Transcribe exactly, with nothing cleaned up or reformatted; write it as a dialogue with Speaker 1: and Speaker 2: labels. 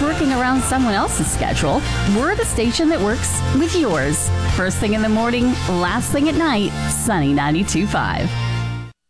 Speaker 1: working around someone else's schedule, we're the station that works with yours. First thing in the morning, last thing at night, Sunny ninety-two point five.